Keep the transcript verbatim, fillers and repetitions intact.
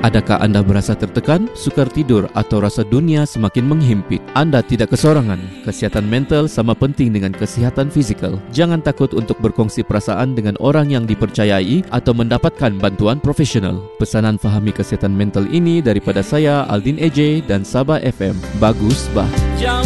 Adakah anda berasa tertekan, sukar tidur atau rasa dunia semakin menghimpit? Anda tidak kesorangan. Kesihatan mental sama penting dengan kesihatan fizikal. Jangan takut untuk berkongsi perasaan dengan orang yang dipercayai atau mendapatkan bantuan profesional. Pesanan Fahami Kesihatan Mental ini daripada saya, Aldin A J dan Sabah F M. Bagus bah.